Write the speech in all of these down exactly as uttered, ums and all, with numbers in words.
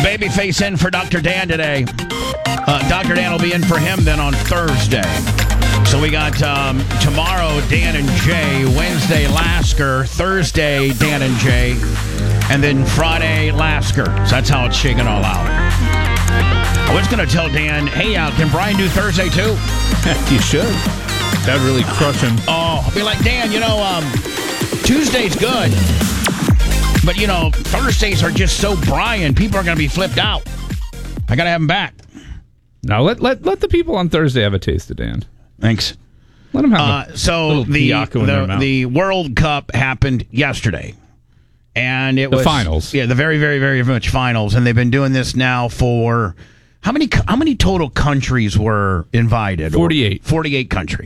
Babyface in for Doctor Dan today. Uh, Doctor Dan will be in for him then on Thursday. So we got um, tomorrow, Dan and Jay. Wednesday, Lasker. Thursday, Dan and Jay. And then Friday, Lasker. So that's how it's shaking all out. I was going to tell Dan, hey, uh, can Brian do Thursday too? You should. That'd really crush him. Oh, I'll be like, Dan, you know, um, Tuesday's good. But, you know, Thursdays are just so Brian. People are going to be flipped out. I got to have him back. Now, let, let let the people on Thursday have a taste of Dan. Thanks. Let them have uh, a so little the Piaco in their the, mouth. the World Cup happened yesterday. And it The was finals. Yeah, the very, very, very much finals. And they've been doing this now for how many how many total countries were invited? forty-eight. forty-eight country.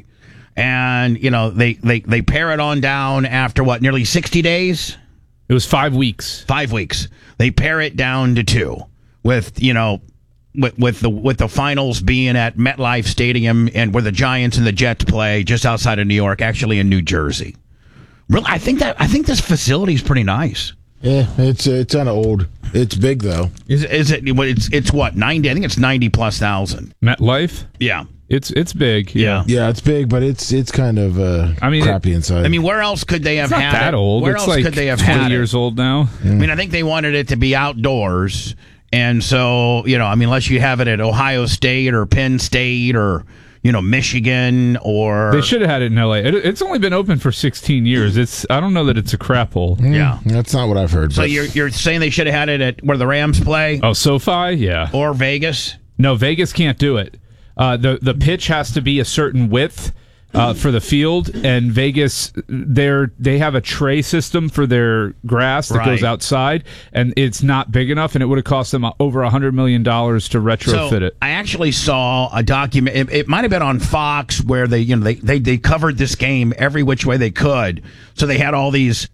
And, you know, they, they, they pare it on down after what, nearly sixty days? It was five weeks. Five weeks. They pare it down to two with, you know, with, with the with the finals being at MetLife Stadium and where the Giants and the Jets play just outside of New York, actually in New Jersey. Really, I think that I think this facility is pretty nice. Yeah, it's it's kind of old. It's big though. Is is it? It's it's what ninety? I think it's ninety plus thousand. MetLife? Yeah, It's it's big. Yeah. Yeah, it's big, but it's it's kind of uh, I mean, crappy it- inside. I mean, where else could they have It's not had that it? old. Where it's else like could they have twenty had years it? old now. I mean, I think they wanted it to be outdoors, and so you know, I mean, unless you have it at Ohio State or Penn State or you know Michigan or They should have had it in L A. It, it's only been open for sixteen years. It's I don't know that it's a crap hole. Mm, yeah. that's not what I've heard. So but you're you're saying they should have had it at where the Rams play Oh, SoFi? Yeah. or Vegas? No, Vegas can't do it. Uh, the the pitch has to be a certain width uh, for the field, and Vegas they're they have a tray system for their grass that Right. goes outside, and it's not big enough, and it would have cost them over a hundred million dollars to retrofit So it. I actually saw a document. It, it might have been on Fox where they, you know, they, they they covered this game every which way they could. So they had all these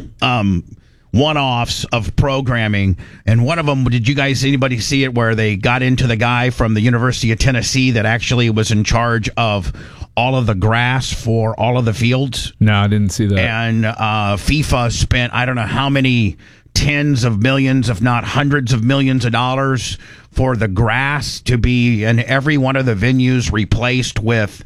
um, one-offs of programming, and one of them. Did you guys anybody see it where they got into the guy from the University of Tennessee that actually was in charge of all of the grass for all of the fields? No, I didn't see that. And uh, FIFA spent I don't know how many tens of millions, if not hundreds of millions of dollars for the grass to be in every one of the venues replaced with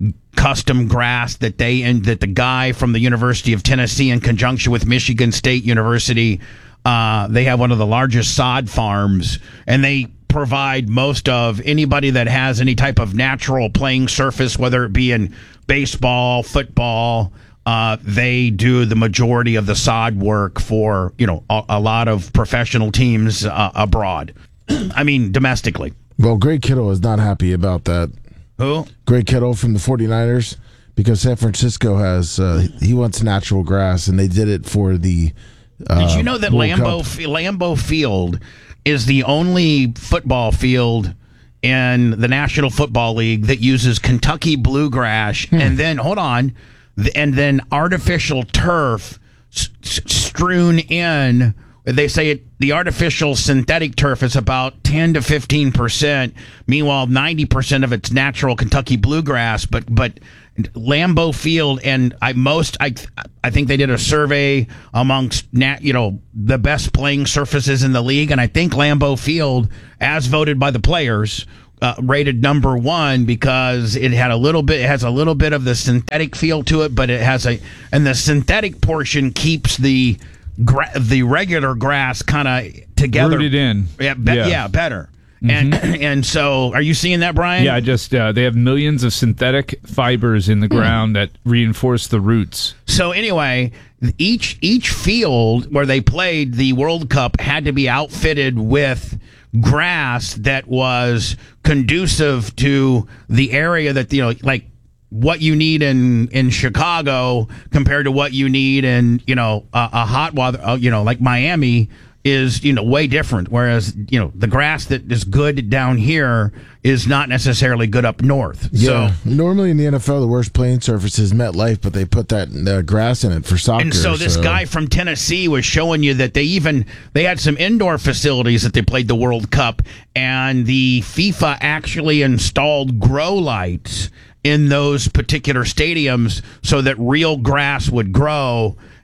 custom grass that they and that the guy from the University of Tennessee in conjunction with Michigan State University, uh, they have one of the largest sod farms, and they provide most of anybody that has any type of natural playing surface, whether it be in baseball, football. Uh, they do the majority of the sod work for, you know, a, a lot of professional teams uh, abroad. I mean, domestically. well, Greg Kittle is not happy about that. Who? Greg Kittle from the 49ers, because San Francisco has uh, he wants natural grass, and they did it for the. Uh, Did you know that World Lambeau Cup. Lambeau Field is the only football field in the National Football League that uses Kentucky bluegrass, Hmm. and then hold on, th- and then artificial turf s- s- strewn in. They say it, the artificial synthetic turf is about ten to fifteen percent. Meanwhile, ninety percent of it's natural Kentucky bluegrass. But but Lambeau Field and I most I I think they did a survey amongst nat, you know the best playing surfaces in the league, and I think Lambeau Field, as voted by the players, uh, rated number one because it had a little bit it has a little bit of the synthetic feel to it, but it has a and the synthetic portion keeps the gra- the regular grass kind of together, Rooted in. Yeah, be- Yeah. yeah, better. And and so, are you seeing that, Brian? Yeah, I just uh, they have millions of synthetic fibers in the ground that reinforce the roots. So anyway, each each field where they played the World Cup had to be outfitted with grass that was conducive to the area that, you know, like what you need in, in Chicago compared to what you need in, you know, a, a hot weather, uh, you know, like Miami is, you know, way different. Whereas, you know, the grass that is good down here is not necessarily good up north. Yeah, So, normally in the N F L, the worst playing surface is MetLife, but they put that uh, grass in it for soccer. and so this guy from Tennessee was showing you that they even they had some indoor facilities that they played the World Cup, and the FIFA actually installed grow lights in those particular stadiums so that real grass would grow.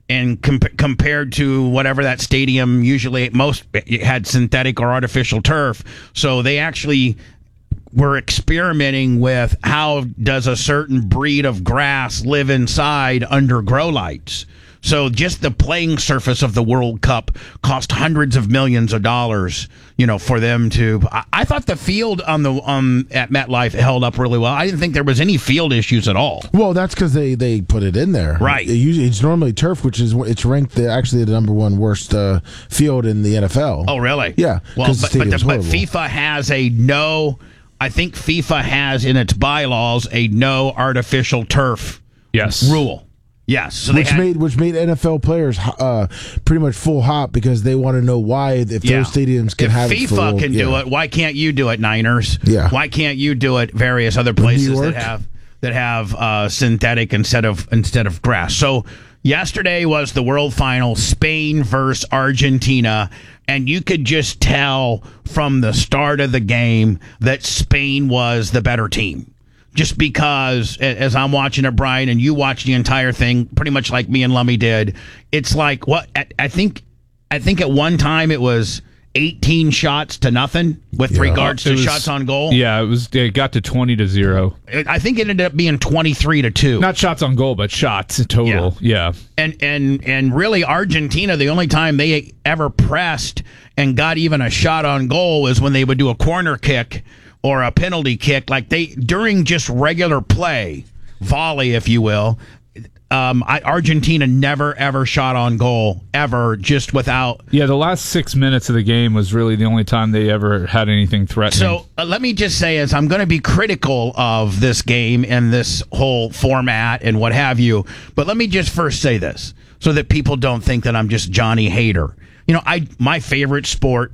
and com- compared to whatever that stadium usually most had synthetic or artificial turf. So they actually were experimenting with how does a certain breed of grass live inside under grow lights. So just the playing surface of the World Cup cost hundreds of millions of dollars, you know, for them to. I, I thought the field on the um at MetLife held up really well. I didn't think there was any field issues at all. Well, that's because they, they put it in there, right? It usually, it's normally turf, which is it's ranked the, actually the number one worst uh, field in the N F L. Oh, really? Yeah. Well, but but, the, but FIFA has a no. I think FIFA has in its bylaws a no artificial turf yes. rule. Yes, so which had, made which made N F L players uh, pretty much full hop because they want to know why if yeah. those stadiums can if have FIFA it full, can yeah. do it, why can't you do it, Niners? Yeah, why can't you do it? Various other places that have that have uh, synthetic instead of instead of grass. So yesterday was the World Final, Spain versus Argentina, and you could just tell from the start of the game that Spain was the better team. Just because, as I'm watching it, Brian, and you watch the entire thing, pretty much like me and Lummy did, it's like what I think. I think at one time it was eighteen shots to nothing with yeah. regards to was, shots on goal. Yeah, it was. It got to twenty to zero. I think it ended up being twenty-three to two. Not shots on goal, but shots total. Yeah. yeah. And and and really, Argentina, the only time they ever pressed and got even a shot on goal was when they would do a corner kick or a penalty kick, like they during just regular play, volley, if you will. Um, I, Argentina never ever shot on goal ever, just without. Yeah, the last six minutes of the game was really the only time they ever had anything threatening. So uh, let me just say, as I'm going to be critical of this game and this whole format and what have you, but let me just first say this so that people don't think that I'm just Johnny Hater. You know, I my favorite sport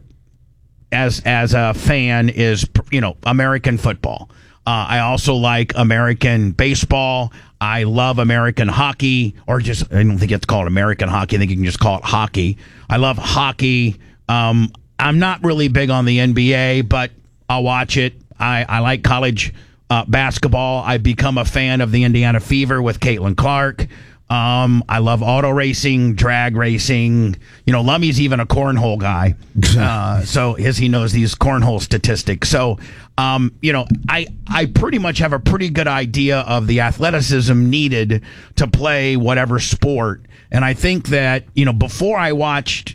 as as a fan is, you know, American football. Uh, I also like American baseball. I love American hockey, or just, I don't think it's called American hockey. I think you can just call it hockey. I love hockey. Um, I'm not really big on the N B A, but I'll watch it. I, I like college uh, basketball. I've become a fan of the Indiana Fever with Caitlin Clark. Um, I love auto racing, drag racing. You know, Lummy's even a cornhole guy. Uh, so his, he knows these cornhole statistics. So, um, you know, I, I pretty much have a pretty good idea of the athleticism needed to play whatever sport. And I think that, you know, before I watched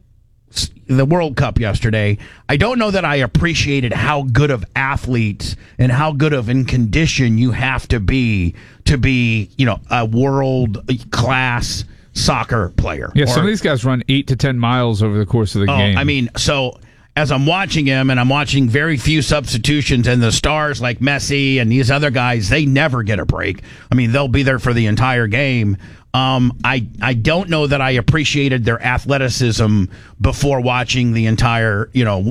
the World Cup yesterday, I don't know that I appreciated how good of athletes and how good of in condition you have to be to be, you know, a world class soccer player. Yeah, or, some of these guys run eight to ten miles over the course of the oh, game. I mean, so as I'm watching him, and I'm watching very few substitutions, and the stars like Messi and these other guys, they never get a break. I mean, they'll be there for the entire game. Um, I I don't know that I appreciated their athleticism before watching the entire, you know,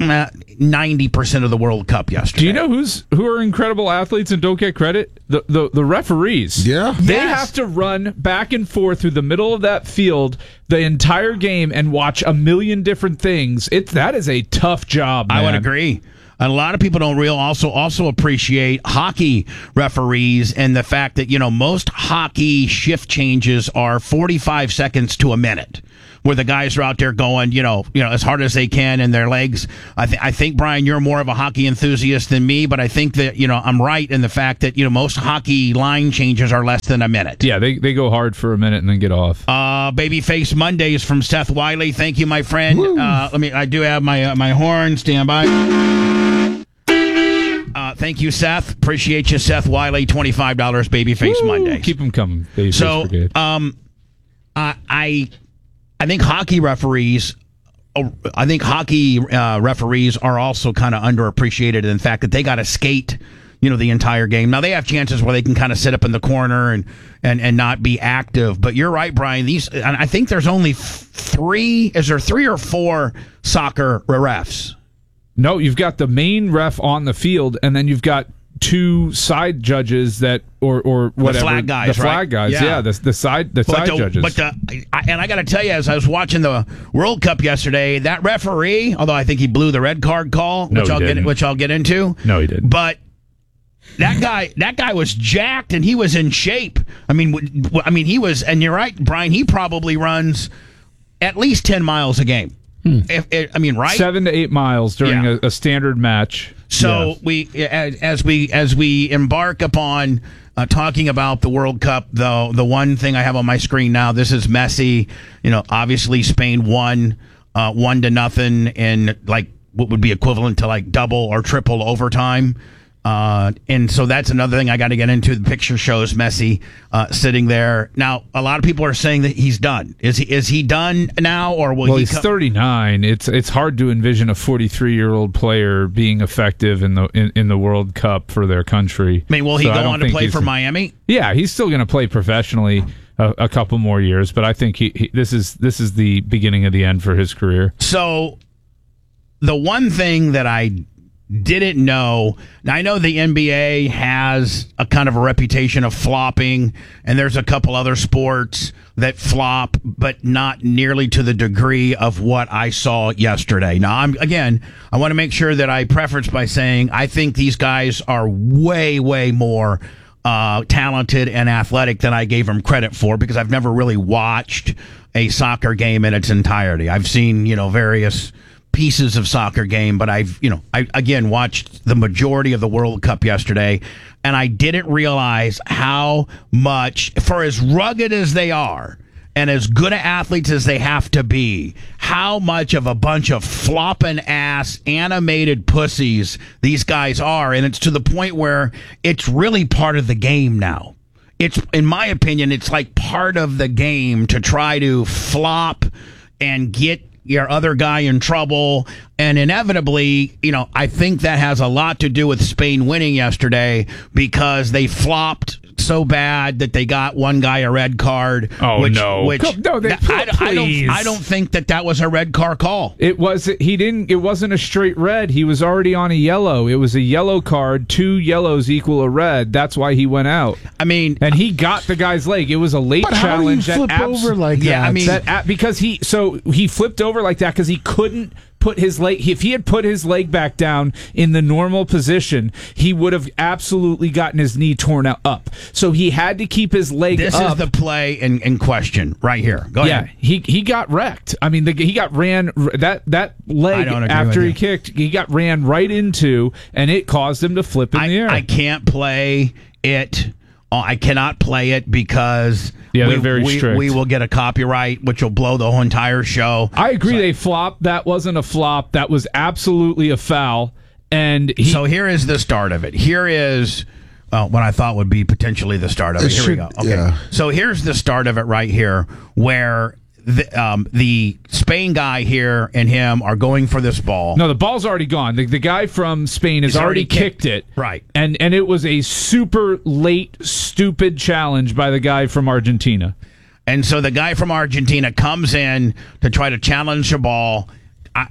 ninety percent of the World Cup yesterday. Do you know who's who are incredible athletes and don't get credit? The the, the referees. Yeah. They Yes. have to run back and forth through the middle of that field the entire game and watch a million different things. It that is a tough job, man. I would agree. A lot of people don't real also also appreciate hockey referees and the fact that, you know, most hockey shift changes are forty-five seconds to a minute, where the guys are out there going, you know, you know, as hard as they can in their legs. I, th- I think, Brian, you're more of a hockey enthusiast than me, but I think that, you know, I'm right in the fact that, you know, most hockey line changes are less than a minute. Yeah, they, they go hard for a minute and then get off. Uh, Babyface Mondays from Seth Wiley. Thank you, my friend. Uh, let me. I do have my uh, my horn. Stand by. Uh, thank you, Seth. Appreciate you, Seth Wiley. Twenty-five dollars Babyface Woo! Mondays. Keep them coming. Babyface So, Brigade. um, uh, I, I think hockey referees, uh, I think hockey uh, referees are also kind of underappreciated in the fact that they got to skate, you know, the entire game. Now they have chances where they can kind of sit up in the corner and and and not be active. But you're right, Brian. These, and I think there's only f- three. Is there three or four soccer refs? No, you've got the main ref on the field, and then you've got two side judges that, or or whatever, The flag guys, the flag right? guys, Yeah. yeah, the the side the But side the, judges. But the, I, and I got to tell you, as I was watching the World Cup yesterday, that referee, although I think he blew the red card call, No, which he I'll didn't. get, which I'll get into. No, he didn't. But that guy, that guy was jacked and he was in shape. I mean, w- w- I mean, he was, and you're right, Brian. He probably runs at least ten miles a game. Hmm. If, if, I mean, right? Seven to eight miles during Yeah. a, a standard match. So Yeah. we, as, as we, as we embark upon uh, talking about the World Cup, though, the one thing I have on my screen now, this is Messi. You know, obviously Spain won uh, one to nothing in like what would be equivalent to like double or triple overtime. Uh, and so that's another thing I got to get into. The picture shows Messi uh, sitting there. Now, a lot of people are saying that he's done. Is he is he done now, or will well, he? he's co- thirty-nine. It's it's hard to envision a forty-three-year-old player being effective in the in, in the World Cup for their country. I mean, will he So I go don't on to think play he's- for Miami? Yeah, he's still going to play professionally a, a couple more years, but I think he, he this is this is the beginning of the end for his career. So, the one thing that I didn't know, now I know the N B A has a kind of a reputation of flopping, and there's a couple other sports that flop, but not nearly to the degree of what I saw yesterday. Now, I'm again, I want to make sure that I preface by saying I think these guys are way, way more uh, talented and athletic than I gave them credit for, because I've never really watched a soccer game in its entirety. I've seen, you know, various pieces of soccer game, but I've, you know, I again watched the majority of the World Cup yesterday, and I didn't realize how much, for as rugged as they are and as good athletes as they have to be, how much of a bunch of flopping ass animated pussies these guys are. And it's to the point where it's really part of the game now. It's, in my opinion, it's like part of the game to try to flop and get your other guy in trouble. And inevitably, you know, I think that has a lot to do with Spain winning yesterday, because they flopped so bad that they got one guy a red card. Oh, which, no. Which, Come- no, they- that- I, I please. don't. I don't think that that was a red car call. It was he didn't it wasn't a straight red. He was already on a yellow. It was a yellow card. Two yellows equal a red. That's why he went out. I mean, And he got the guy's leg. It was a late But how do you challenge that flip abs- over like Yeah, that? I mean- that a- because he so he flipped over like that because he couldn't put his leg. If he had put his leg back down in the normal position, he would have absolutely gotten his knee torn out up. So he had to keep his leg this up. is the play in, in question right here. Go Yeah, ahead. he he got wrecked. I mean, the, he got ran that that I leg don't agree after with he you. kicked. He got ran right into, and it caused him to flip in I, the air. I can't play it. Uh, I cannot play it because Yeah, we, they're very we, strict. we will get a copyright, which will blow the whole entire show. I agree. They flopped. That wasn't a flop. That was absolutely a foul. And he, So here is the start of it. Here is uh, what I thought would be potentially the start of it. It Here we should- go. Okay. yeah. So here's the start of it right here, where the, um, the Spain guy here and him are going for this ball. no, the ball's already gone. The, the guy from Spain has He's already already, kicked- kicked it. Right. And and it was a super late, stupid challenge by the guy from Argentina. And so the guy from Argentina comes in to try to challenge the ball. I,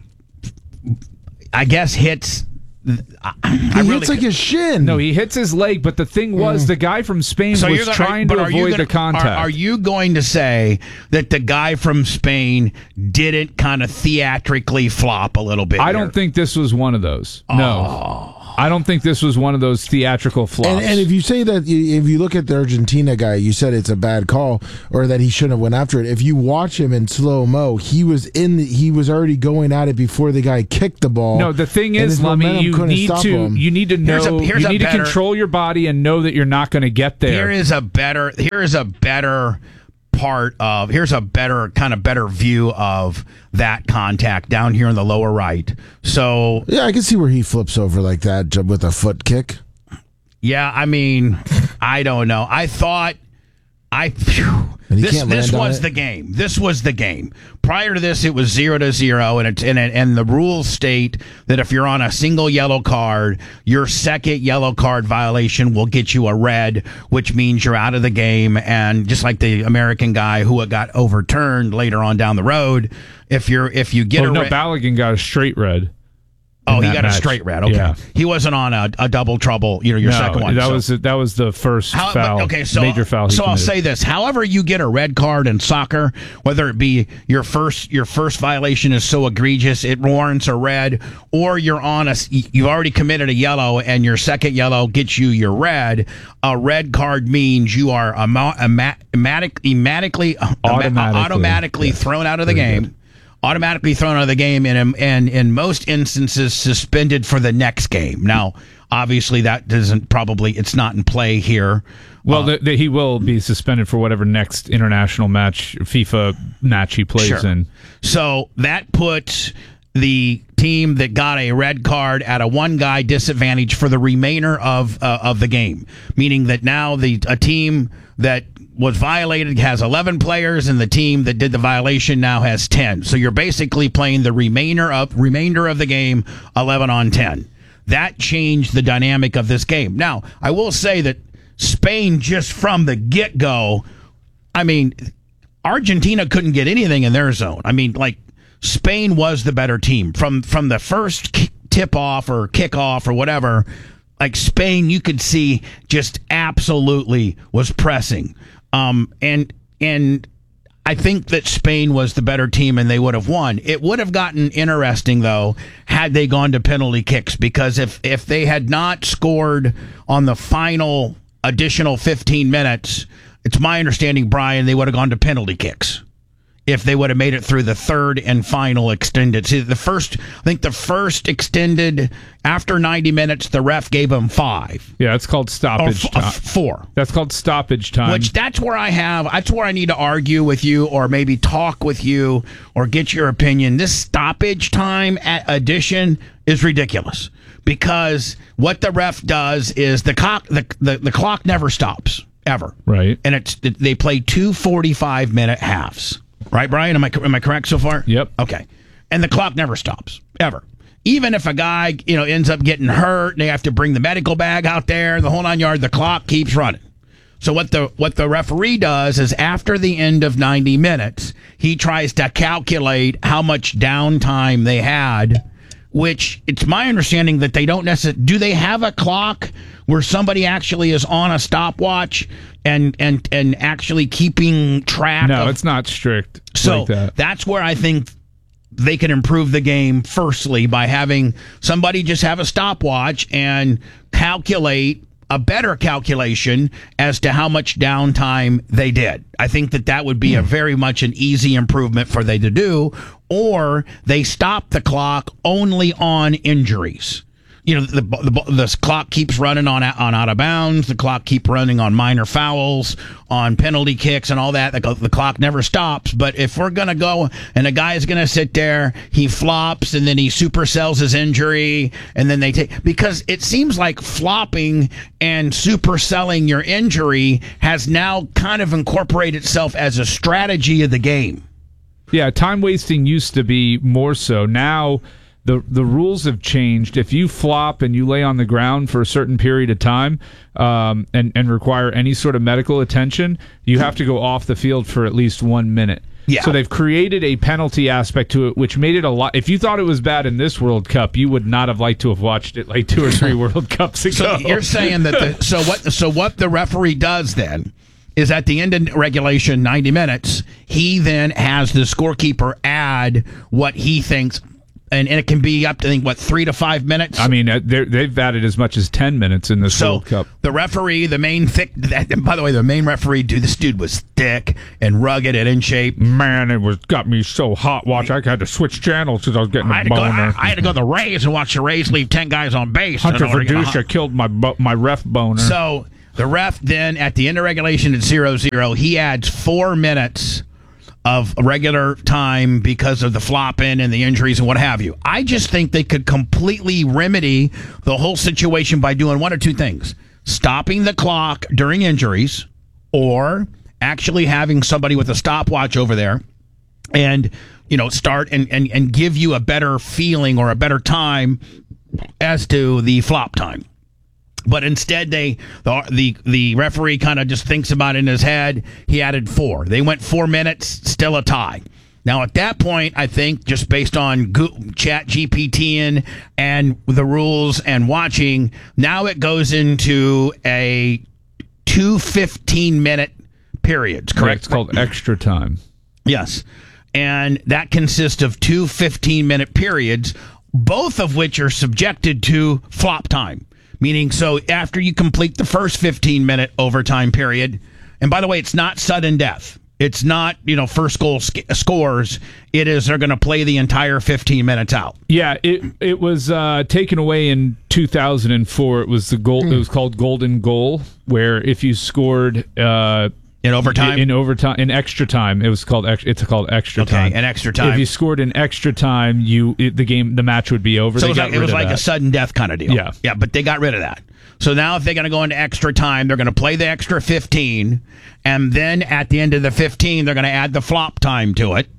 I guess hits. I, I He really hits like his shin. No, he hits his leg, but the thing was, the guy from Spain So was you're gonna- trying but to are you avoid gonna- the contact. Are, are you going to say that the guy from Spain didn't kind of theatrically flop a little bit? I here? don't think this was one of those. No. I don't think this was one of those theatrical flops. And, and if you say that, you- if you look at the Argentina guy, you said it's a bad call or that he shouldn't have went after it. If you watch him in slow mo, he was in. The, he was already going at it before the guy kicked the ball. no, the thing and is, his Lummy, momentum you couldn't need stop to him. you need to Here's a- know here's you a need better- to control your body and know that you're not going to get there. Here is a better. Here is a better part of. Here's a better kind of better view of that contact down here in the lower right. So Yeah, I can see where he flips over like that j- with a foot kick. yeah, I mean, I don't know. I thought. I phew, And he this can't this land on was it? the game. This was the game. Prior to this, it was zero to zero, and it, and it, and the rules state that if you're on a single yellow card, your second yellow card violation will get you a red, which means you're out of the game. And just like the American guy who got overturned later on down the road, if you're if you get oh, a no, red, Balogun got a straight red. Oh, he that got match. a straight red. Okay, Yeah. he wasn't on a, a double trouble. You know, your No, second one. That so. was that was the first How, foul. but, okay, so major foul. he So I'll committed. say this: however you get a red card in soccer, whether it be your first your first violation is so egregious it warrants a red, or you're on a you've already committed a yellow and your second yellow gets you your red. A red card means you are ama- ama- automatic, automatically Automatically. automatically Yes. thrown out of the Very game. good. Automatically thrown out of the game, and and in most instances suspended for the next game. Now, obviously, that doesn't probably it's not in play here. Well, Uh, the, the, he will be suspended for whatever next international match, FIFA match he plays Sure. in. So that puts the team that got a red card at a one guy disadvantage for the remainder of uh, of the game, meaning that now the a team that was violated has eleven players, and the team that did the violation now has ten. So you're basically playing the remainder of remainder of the game eleven on ten. That changed the dynamic of this game. Now, I will say that Spain, just from the get-go, I mean, Argentina couldn't get anything in their zone. I mean, like, Spain was the better team. From from the first tip-off or kickoff or whatever, like, Spain, you could see just absolutely was pressing. Um, and and I think that Spain was the better team and they would have won. It would have gotten interesting, though, had they gone to penalty kicks, because if, if they had not scored on the final additional fifteen minutes, it's my understanding, Brian, they would have gone to penalty kicks if they would have made it through the third and final extended. See, the first, I think the first extended, after ninety minutes, the ref gave them five. Yeah, it's called Or stoppage f- uh, time. four. That's called stoppage time. Which that's where I have, that's where I need to argue with you or maybe talk with you or get your opinion. This stoppage time at addition is ridiculous, because what the ref does is the clock, the, the, the clock never stops, ever. Right. And it's they play two forty-five minute halves. Right, Brian? Am I, am I correct so far? Yep. Okay. And the clock never stops, ever. Even if a guy, you know, ends up getting hurt, they have to bring the medical bag out there, the whole nine yard, the clock keeps running. So what the what the referee does is, after the end of ninety minutes, he tries to calculate how much downtime they had, which it's my understanding that they don't necessarily... Do they have a clock where somebody actually is on a stopwatch and and and actually keeping track no, of... it's not strict So like that. that's where I think they can improve the game, firstly, by having somebody just have a stopwatch and calculate a better calculation as to how much downtime they did. I think that that would be a very much an easy improvement for they to do, or they stop the clock only on injuries. You know, the, the the clock keeps running on on out of bounds. The clock keep running on minor fouls, on penalty kicks, and all that. The, the clock never stops. But if we're gonna go and a guy is gonna sit there, he flops and then he supersells his injury, and then they take, because it seems like flopping and superselling your injury has now kind of incorporated itself as a strategy of the game. Yeah, time wasting used to be more so. Now the the rules have changed. If you flop and you lay on the ground for a certain period of time, um, and and require any sort of medical attention, you have to go off the field for at least one minute. Yeah. So they've created a penalty aspect to it, which made it a lot. If you thought it was bad in this World Cup, you would not have liked to have watched it like two or three World Cups ago. So you're saying that the, so what so what the referee does then is, at the end of regulation, ninety minutes, he then has the scorekeeper add what he thinks, and, and it can be up to, I think, what, three to five minutes? I mean, uh, they're- they've added as much as ten minutes in this So World Cup. the referee, the main thick, and by the way, the main referee, dude, this dude was thick and rugged and in shape. Man, it was got me so hot. Watch, I had to switch channels because I was getting I a had, to go, I, boner. I had to go to the Rays and watch the Rays leave ten guys on base. Hunter in order to get a Verdusha killed my bo- my ref boner. So the ref then, at the end of regulation at zero zero, he adds four minutes of regular time because of the flopping and the injuries and what have you. I just think they could completely remedy the whole situation by doing one or two things: stopping the clock during injuries, or actually having somebody with a stopwatch over there and, you know, start and, and, and give you a better feeling or a better time as to the flop time. But instead, they the the, the referee kind of just thinks about it in his head. He added four. They went four minutes, still a tie. Now, at that point, I think just based on Go- Chat G P T and, and the rules and watching, now it goes into a two fifteen-minute periods, correct? Right, it's called extra time. Yes. And that consists of two fifteen-minute periods, both of which are subjected to flop time. Meaning, so after you complete the first fifteen-minute overtime period, and by the way, it's not sudden death. It's not, you know, first goal sc- scores. It is they're going to play the entire fifteen minutes out. Yeah, it it was uh, taken away in two thousand four. It was the goal. Mm. It was called golden goal, where if you scored uh, in overtime, in, in overtime, in extra time, it was called. Ex- it's called extra okay, time. in extra time. If you scored in extra time, you it, the game, the match would be over. So they it was like, it was like a sudden death kind of deal. Yeah, yeah, but they got rid of that. So now if they're going to go into extra time, they're going to play the extra fifteen, and then at the end of the fifteen, they're going to add the flop time to it.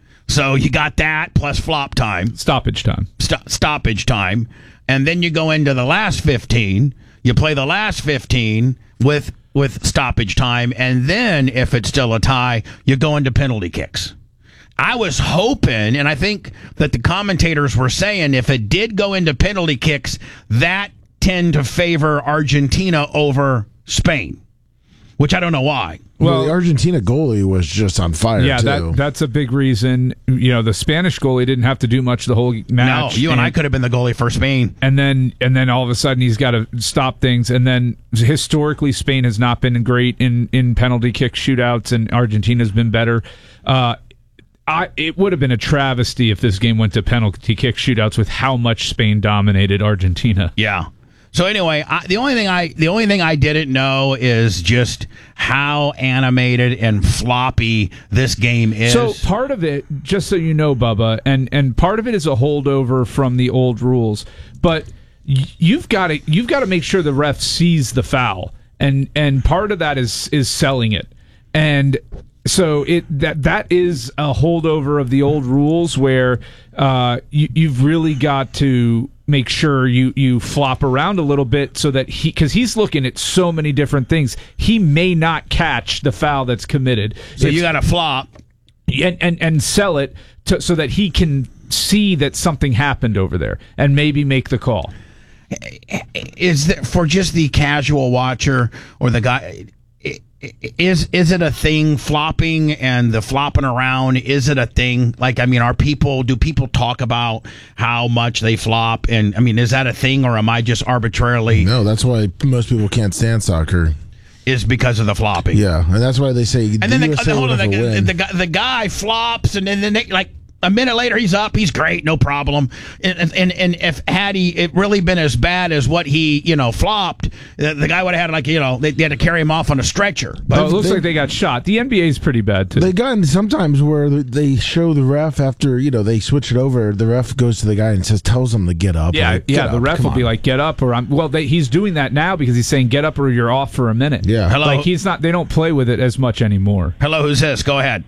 So you got that plus flop time. Stoppage time. St- stoppage time. And then you go into the last fifteen. You play the last fifteen with with stoppage time. And then if it's still a tie, you go into penalty kicks. I was hoping, and I think that the commentators were saying if it did go into penalty kicks, that tend to favor Argentina over Spain, which I don't know why. Well, Well, the Argentina goalie was just on fire, yeah, too. that that's a big reason. You know, the Spanish goalie didn't have to do much the whole match. No, you and, and I could have been the goalie for Spain. And then and then all of a sudden he's got to stop things. And then historically Spain has not been great in, in penalty kick shootouts, and Argentina's been better. Uh, I, it would have been a travesty if this game went to penalty kick shootouts with how much Spain dominated Argentina. Yeah. So anyway, I, the only thing I the only thing I didn't know is just how animated and floppy this game is. So part of it, just so you know, Bubba, and, and part of it is a holdover from the old rules, but y- you've got to you've got to make sure the ref sees the foul, and and part of that is is selling it, and so it that that is a holdover of the old rules where uh, you, you've really got to make sure you, you flop around a little bit so that he, because he's looking at so many different things, he may not catch the foul that's committed. So It's- you got to flop. and, and, and sell it to, so that he can see that something happened over there and maybe make the call. Is that for just the casual watcher or the guy? Is is it a thing, flopping and the flopping around? Is it a thing? Like, I mean, are people, do people talk about how much they flop? And I mean, is that a thing, or am I just arbitrarily? No, that's why most people can't stand soccer. Is because of the flopping. Yeah, and that's why they say And the then the, U S A the, will hold on, never the, win. the, guy, the guy flops, and then, then they, like, a minute later, he's up. He's great, no problem. And and, and if had he it really been as bad as what he you know flopped, the, the guy would have had like you know they, they had to carry him off on a stretcher. But Oh, it looks they- like they got shot. The N B A is pretty bad too. They gotten sometimes where they show the ref after you know they switch it over. The ref goes to the guy and says, tells him to get up. yeah, Like, get yeah. The up, ref come will be on. like, "Get up," or "I'm." Well, they, he's doing that now because he's saying, "Get up," or you're off for a minute. Yeah. Hello? Like he's not. They don't play with it as much anymore. Hello, who's this? Go ahead.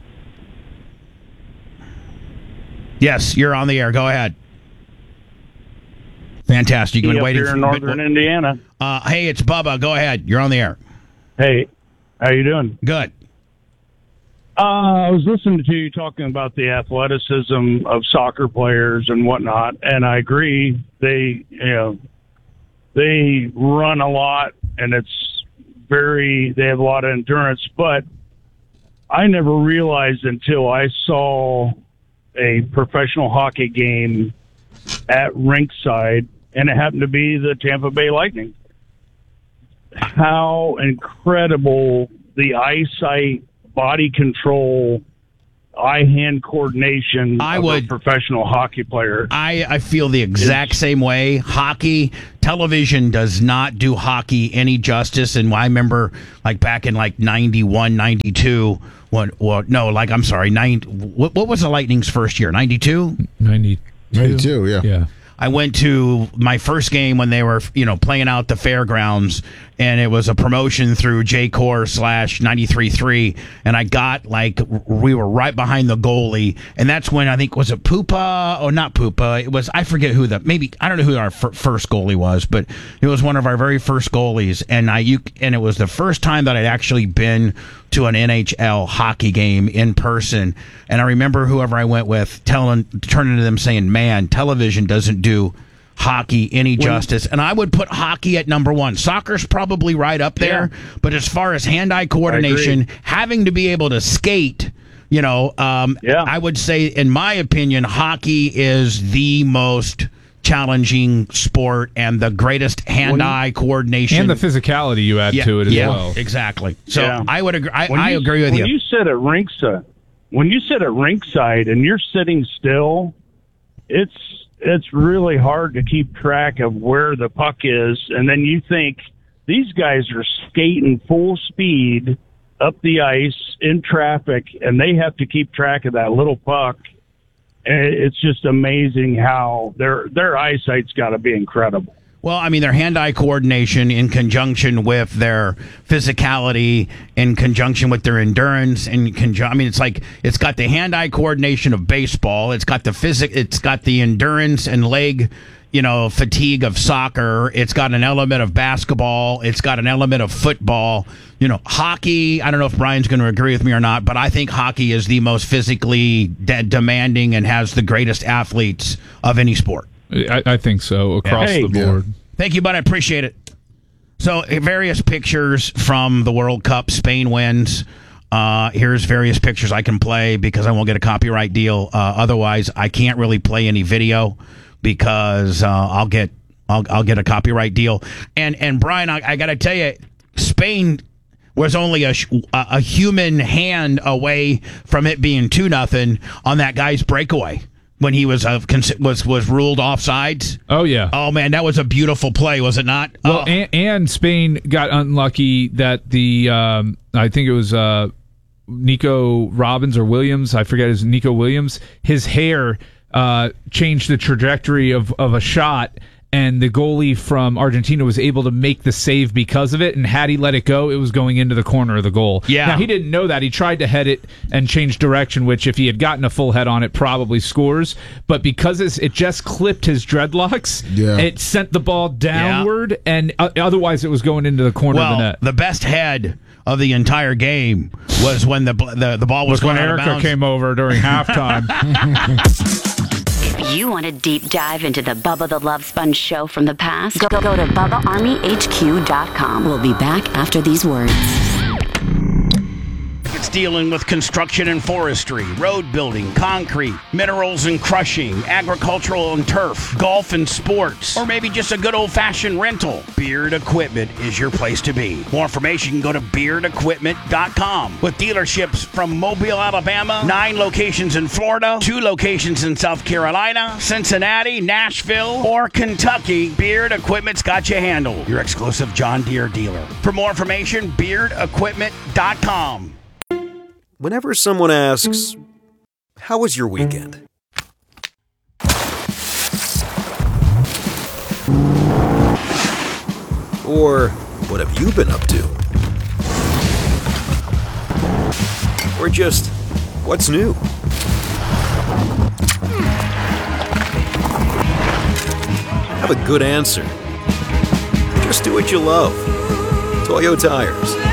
Yes, you're on the air. Go ahead. Fantastic. You've been up waiting here for in northern Indiana. Uh, hey, it's Bubba. Go ahead. You're on the air. Hey, how you doing? Good. Uh, I was listening to you talking about the athleticism of soccer players and whatnot, and I agree. They, you know, they run a lot, and it's very. They have a lot of endurance. But I never realized until I saw a professional hockey game at rinkside, and it happened to be the Tampa Bay Lightning, how incredible the eyesight, body control, eye-hand coordination I of would- a professional hockey player. I, I feel the exact same way. Hockey, television does not do hockey any justice. And I remember, like, back in, like, ninety-one, ninety-two, what, what, no, like, I'm sorry, nine, what, what was the Lightning's first year? ninety-two? Ninety. ninety-two, yeah. Yeah. I went to my first game when they were, you know, playing out the fairgrounds, and it was a promotion through J Core slash ninety-three point three, and I got, like, we were right behind the goalie, and that's when I think, was it Pupa? Oh, not Pupa. It was, I forget who the, maybe, I don't know who our f- first goalie was, but it was one of our very first goalies, and I, you, and it was the first time that I'd actually been to an N H L hockey game in person. And I remember whoever I went with telling, turning to them saying, man, television doesn't do hockey any justice. And I would put hockey at number one. Soccer's probably right up there. Yeah. But as far as hand-eye coordination, having to be able to skate, you know, um, yeah. I would say, in my opinion, hockey is the most challenging sport and the greatest hand-eye coordination and the physicality you add yeah, to it as yeah, well. Exactly. So yeah. I would agree. I, you, I agree with when you. You sit at rinkside, when you sit at rinkside and you're sitting still, it's it's really hard to keep track of where the puck is, and then you think these guys are skating full speed up the ice in traffic, and they have to keep track of that little puck. It's just amazing how their their eyesight's got to be incredible. Well, I mean, their hand-eye coordination in conjunction with their physicality, in conjunction with their endurance, in conjun- I mean, it's like it's got the hand-eye coordination of baseball. It's got the physic. It's got the endurance and leg, you know, fatigue of soccer. It's got an element of basketball. It's got an element of football. You know, hockey, I don't know if Brian's going to agree with me or not, but I think hockey is the most physically de- demanding and has the greatest athletes of any sport. I, I think so, across hey, the board. Yeah. Thank you, bud. I appreciate it. So, various pictures from the World Cup. Spain wins. Uh, here's various pictures I can play because I won't get a copyright deal. Uh, otherwise, I can't really play any video because uh, I'll get I'll, I'll get a copyright deal. And and Brian, I, I got to tell you, Spain was only a a human hand away from it being two nothing on that guy's breakaway when he was uh, was was ruled offsides. Oh yeah. Oh man, that was a beautiful play, was it not? Well, oh. and, and Spain got unlucky that the um, I think it was uh, Nico Robbins or Williams. I forget his Nico Williams. His hair uh, changed the trajectory of of a shot. And the goalie from Argentina was able to make the save because of it. And had he let it go, it was going into the corner of the goal. Yeah. Now, he didn't know that. He tried to head it and change direction, which if he had gotten a full head on it, probably scores. But because it's, it just clipped his dreadlocks, yeah. it sent the ball downward, yeah. and uh, otherwise it was going into the corner well, of the net. The best head of the entire game was when the the, the ball was, was going when out Erica of bounds. came over during halftime. If you want a deep dive into the Bubba the Love Sponge show from the past, go, go to Bubba Army H Q dot com. We'll be back after these words. It's dealing with construction and forestry, road building, concrete, minerals and crushing, agricultural and turf, golf and sports, or maybe just a good old-fashioned rental. Beard Equipment is your place to be. More information, go to beard equipment dot com. With dealerships from Mobile, Alabama, nine locations in Florida, two locations in South Carolina, Cincinnati, Nashville, or Kentucky, Beard Equipment's got you handled. Your exclusive John Deere dealer. For more information, beard equipment dot com. Whenever someone asks, "How was your weekend?" Or, "What have you been up to?" Or just, "What's new?" Have a good answer. Just do what you love. Toyo Tires.